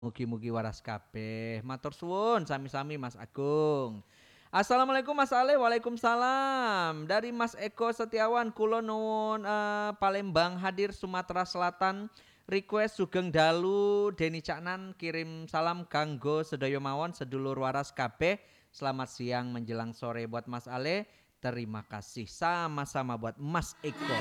Mugi-mugi waras kabeh. Matur suwun sami-sami Mas Agung. Assalamualaikum Mas Ale, waalaikumsalam. Dari Mas Eko Setiawan, kulo nuwun Palembang hadir Sumatera Selatan. Request Sugeng Dalu, Deni Caknan kirim salam kanggo sedaya mawon sedulur waras kabeh. Selamat siang menjelang sore buat Mas Ale. Terima kasih sama-sama buat Mas Eko.